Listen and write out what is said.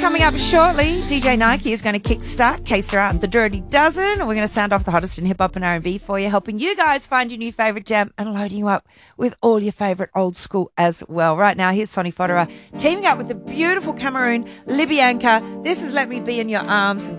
Coming up shortly, DJ Nike is going to kickstart K-Star and the Dirty Dozen. We're going to sound off the hottest in hip-hop and R&B for you, helping you guys find your new favourite jam and loading you up with all your favourite old school as well. Right now, here's Sonny Fodera teaming up with the beautiful Cameroon Libyanka. This is Let Me Be in Your Arms.